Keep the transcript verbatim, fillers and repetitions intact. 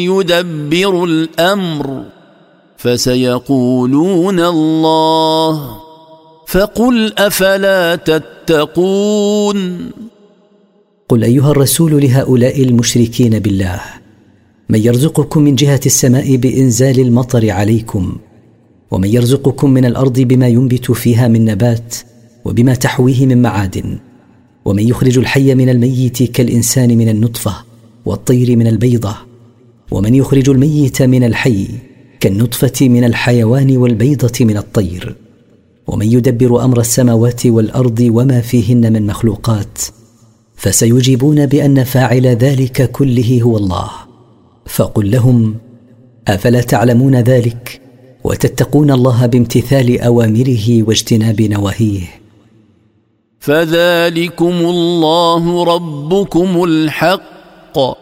يدبر الأمر فسيقولون الله فقل أفلا تتقون. قل أيها الرسول لهؤلاء المشركين بالله: من يرزقكم من جهة السماء بإنزال المطر عليكم، ومن يرزقكم من الأرض بما ينبت فيها من نبات وبما تحويه من معادن، ومن يخرج الحي من الميت كالإنسان من النطفة والطير من البيضة، ومن يخرج الميت من الحي كالنطفة من الحيوان والبيضة من الطير، ومن يدبر أمر السماوات والأرض وما فيهن من مخلوقات، فسيجيبون بأن فاعل ذلك كله هو الله. فقل لهم: أفلا تعلمون ذلك وتتقون الله بامتثال أوامره واجتناب نواهيه؟ فذلكم الله ربكم الحق